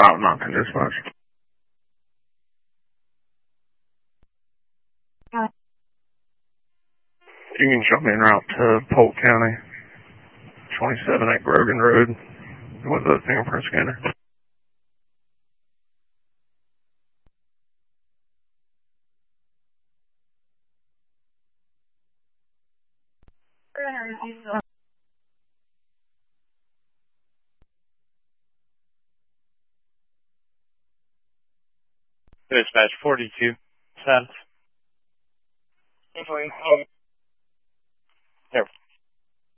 5 knocking dispatch. You can show me en route to Polk County, 27 at Grogan Road, with the fingerprint scanner. Dispatch 42 South. There.